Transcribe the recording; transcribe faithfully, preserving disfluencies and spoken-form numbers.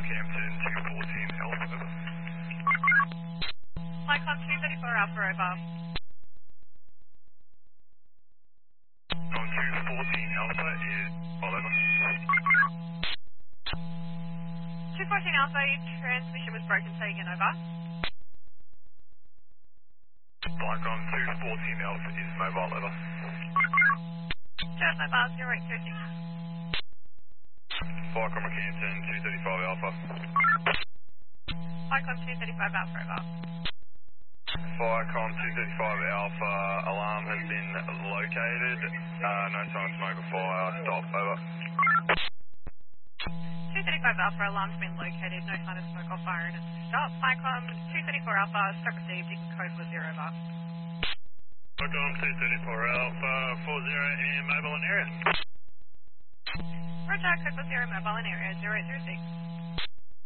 Rockhampton two fourteen Alpha. Flycom two thirty-four Alpha over. On two fourteen Alpha is Oliver. two fourteen Alpha, your transmission was broken, say again over. Flycom two fourteen Alpha is mobile over. Just mobile zero eight two six. Flycom Rockhampton two thirty-five Alpha. Flycom two thirty-five Alpha over. Flycom two thirty-five Alpha, alarm has been located. Uh, no sign of smoke or fire. Stop, over. two thirty-five Alpha, alarm's been located, no sign of smoke or fire in it. Stop. Flycom two thirty-four Alpha, stop received, you can code for zero over. Flycom two thirty-four Alpha, four zero and mobile in area. Roger, code for zero, mobile in area zero eight zero six.